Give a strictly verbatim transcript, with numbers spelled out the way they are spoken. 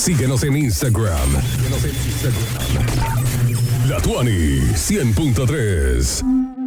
Síguenos en Instagram. Síguenos en Instagram. La Tuani cien punto tres.